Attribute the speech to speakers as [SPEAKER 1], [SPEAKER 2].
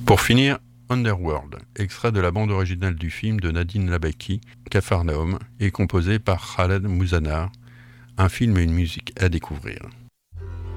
[SPEAKER 1] Pour finir, Underworld, extrait de la bande originale du film de Nadine Labaki, Capharnaüm, et composé par Khaled Mouzannar, un film et une musique à découvrir.